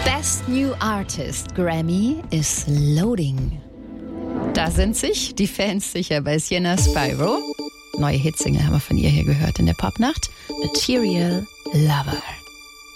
Best New Artist Grammy is loading. Da sind sich die Fans sicher bei Sienna Spyro. Neue Hitsingle haben wir von ihr hier gehört in der Popnacht. Material Lover.